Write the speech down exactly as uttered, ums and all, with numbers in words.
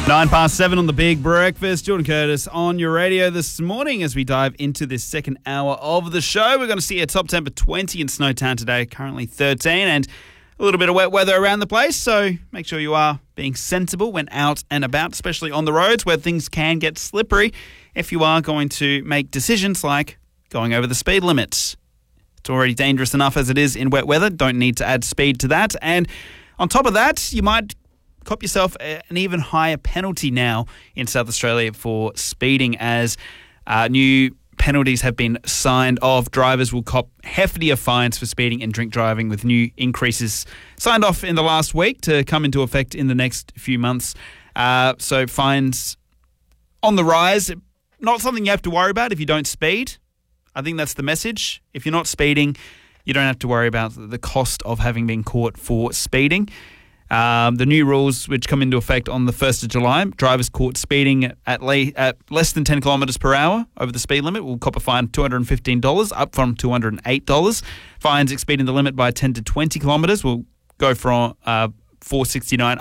Nine past seven on the Big Breakfast. Jordan Curtis on your radio this morning as we dive into this second hour of the show. We're going to see a top temp of twenty in Snowtown today, currently thirteen, and a little bit of wet weather around the place. So make sure you are being sensible when out and about, especially on the roads where things can get slippery if you are going to make decisions like going over the speed limits. It's already dangerous enough as it is in wet weather. Don't need to add speed to that. And on top of that, you might cop yourself an even higher penalty now in South Australia for speeding, as uh, new penalties have been signed off. Drivers will cop heftier fines for speeding and drink driving, with new increases signed off in the last week to come into effect in the next few months. Uh, so fines on the rise. Not something you have to worry about if you don't speed. I think that's the message. If you're not speeding, you don't have to worry about the cost of having been caught for speeding. Um, the new rules, which come into effect on the first of July, drivers caught speeding at, le- at less than ten kilometres per hour over the speed limit will cop a fine of two hundred fifteen dollars, up from two hundred eight dollars. Fines exceeding the limit by ten to twenty kilometres will go from uh, four hundred sixty-nine dollars